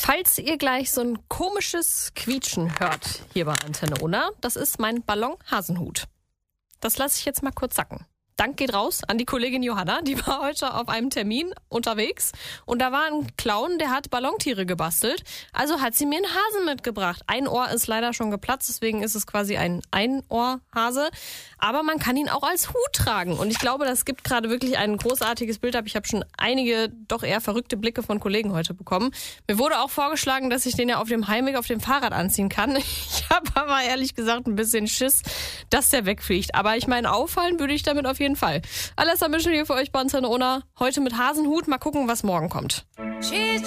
Falls ihr gleich so ein komisches Quietschen hört hier bei Antenne Unna, das ist mein Ballon Hasenhut. Das lasse ich jetzt mal kurz sacken. Dank geht raus an die Kollegin Johanna, die war heute auf einem Termin unterwegs und da war ein Clown, der hat Ballontiere gebastelt, also hat sie mir einen Hasen mitgebracht. Ein Ohr ist leider schon geplatzt, deswegen ist es quasi ein Einohrhase, aber man kann ihn auch als Hut tragen und ich glaube, das gibt gerade wirklich ein großartiges Bild ab. Ich habe schon einige doch eher verrückte Blicke von Kollegen heute bekommen. Mir wurde auch vorgeschlagen, dass ich den ja auf dem Heimweg auf dem Fahrrad anziehen kann. Ich habe aber ehrlich gesagt ein bisschen Schiss, dass der wegfliegt, aber ich meine, auffallen würde ich damit auf jeden Fall. Alles am Mischel hier für euch bei Antenne Unna. Heute mit Hasenhut. Mal gucken, was morgen kommt.